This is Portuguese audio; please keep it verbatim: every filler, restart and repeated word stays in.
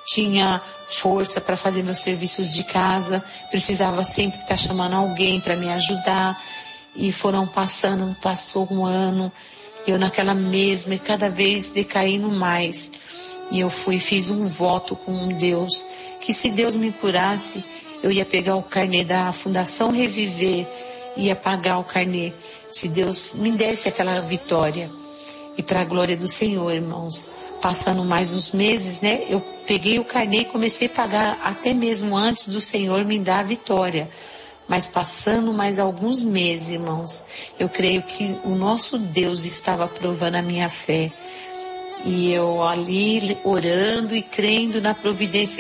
tinha força para fazer meus serviços de casa, precisava sempre estar chamando alguém para me ajudar. E foram passando, passou um ano, eu naquela mesma e cada vez decaindo mais. E eu fui, fiz um voto com Deus, que se Deus me curasse, eu ia pegar o carnê da Fundação Reviver, ia pagar o carnê, se Deus me desse aquela vitória. E para a glória do Senhor, irmãos, passando mais uns meses, né, eu peguei o carnê e comecei a pagar até mesmo antes do Senhor me dar a vitória. Mas passando mais alguns meses, irmãos, eu creio que o nosso Deus estava provando a minha fé. E eu ali orando e crendo na providência